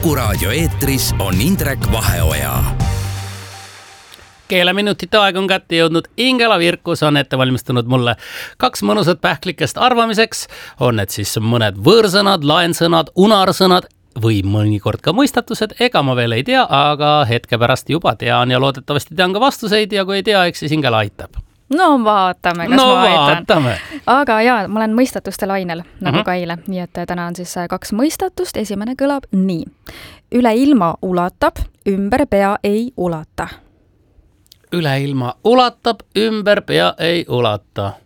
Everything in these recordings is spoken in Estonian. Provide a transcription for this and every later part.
Kuku Raadio eetris on Indrek Vaheoja. Keeleminutite aeg on kätte jõudnud. Ingela Virkus on ette valmistunud mulle 2 mõnusat pähklikest arvamiseks. On need siis mõned võõrsõnad, laensõnad, unarsõnad või mõnikord ka mõistatused. Ega ma veel ei tea, aga hetke pärast juba tean ja loodetavasti tean ka vastuseid ja kui ei tea, eks siis Ingela aitab. No vaatame, kas ma aitan. Aga jaa, ma olen mõistatuste lainel, nagu ka eile. Nii et täna on siis 2 mõistatust. Esimene kõlab nii. Üle ilma ulatab, ümber pea ei ulata. Üle ilma ulatab, ümber pea ei ulata.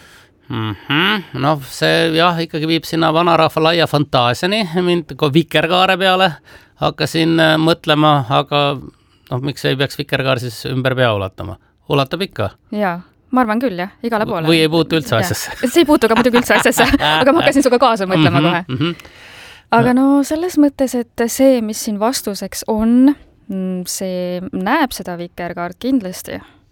No see jah, ikkagi viib sinna vanarahva laia fantaasiani. Mind kui vikerkaare peale hakkasin mõtlema, aga miks ei peaks vikerkaar siis ümber pea ulatama? Ulatab ikka? Jaa, ma arvan küll, jah, igale poole. Või ei puutu üldse asjasse? See ei puutu ka muidugi üldse asjasse, aga ma hakkasin suga kaasa mõtlema kohe. Aga no selles mõttes, et see, mis siin vastuseks on, see näeb seda vikerkaart kindlasti.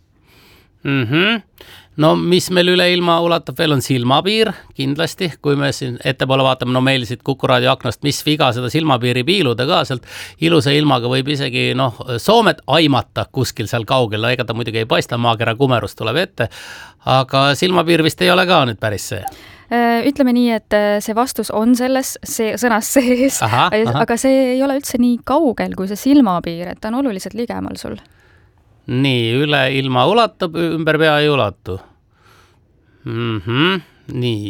No mis meil üle ilma ulatab veel on silmapiir, kindlasti. Kui me siin ettepoole vaatame, no meil siit Kuku Raadio aknast, mis viga seda silmapiiri piiluda ka sealt ilusa ilmaga võib isegi Soomet aimata kuskil seal kaugel. Ega ta muidugi ei paista, maakera kumerus tuleb ette. Aga silmapiir vist ei ole ka nüüd päris see. Ütleme nii, et see vastus on selles sõnas sees, aga see ei ole üldse nii kaugel kui see silmapiir, et ta on oluliselt ligemal sul. Nii, üle ilma ulatab, ümber pea ei ulatu. Nii,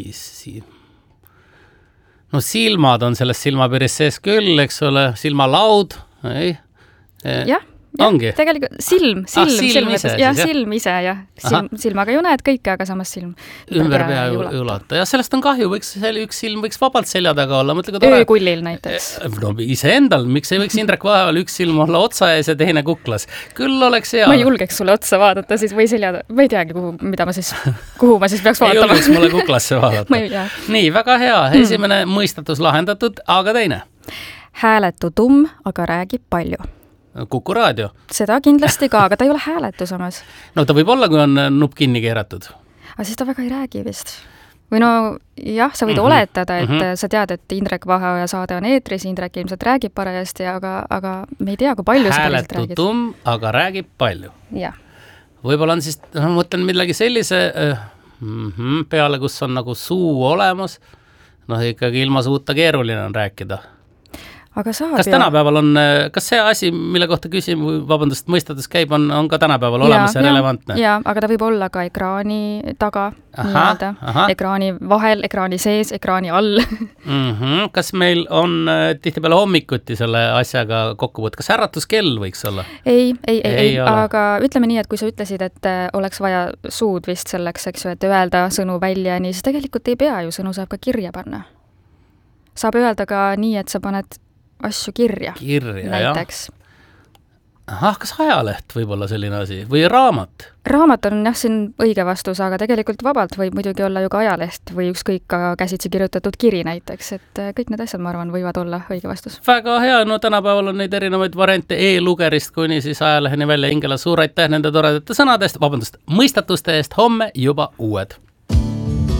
no silmad on selles silmapiiris sees küll, eks ole, silmalaud, ei? Jah, ongi? Tegelikult silm ise. Jah, silm ise, jah. Silmaga ju näed kõike, aga samas silm ümber pea ei ulata. Ja sellest on kahju, üks silm võiks vabalt selja taga olla. Öökullil näiteks. No ise endal, miks ei võiks Indrek Vaheval üks silm olla otsa ees ja teine kuklas? Küll oleks hea. Ma ei julgeks sulle otsa vaadata siis või selja, ma ei teagi, kuhu ma siis peaks vaatama. Ei julgeks mulle kuklasse vaadata. Nii, väga hea. Esimene mõistatus lahendatud, aga teine. Hääletu tumm, aga räägib palju. Kuku Raadio. Seda kindlasti ka, aga ta ei ole hääletu samas. No ta võib olla, kui on nupp kinni keeratud. Aga siis ta väga ei räägi vist. Või no jah, sa võid oletada, et sa tead, et Indrek Vaheoja saade on eetris, Indrek ilmselt räägib parajasti, aga me ei tea, kui palju sa päriselt räägid. Hääletu tumm, aga räägib palju. Jah. Võib-olla on siis, mõtlen midagi sellise peale, kus on nagu suu olemas. Ikkagi ilma suuta keeruline on rääkida. Aga kas tänapäeval on, kas see asi, mille kohta mõistatus käib, on ka tänapäeval olemas ja relevantne? Jaa, aga ta võib olla ka ekraani taga, ekraani vahel, ekraani sees, ekraani all. Kas meil on tihtipeale hommikuti selle asjaga kokkuvõtt? Kas äratuskell võiks olla? Ei, aga ütleme nii, et kui sa ütlesid, et oleks vaja suud vist selleks, eks ju, et öelda sõnu välja, nii siis tegelikult ei pea ju, sõnu saab ka kirja panna. Saab öelda ka nii, et sa paned asju kirja näiteks. Kas ajaleht võib olla selline asi? Või raamat? Raamat on jah siin õige vastus, aga tegelikult vabalt võib muidugi olla ju ka ajaleht või ükskõik ka käsitsi kirjutatud kiri näiteks, et kõik need asjad, ma arvan, võivad olla õige vastus. Väga hea, no tänapäeval on neid erinevaid variante e-lugerist kuni siis ajaleheni välja. Ingela, suur aitäh nende toredate sõnadest, mõistatuste eest, homme juba uued.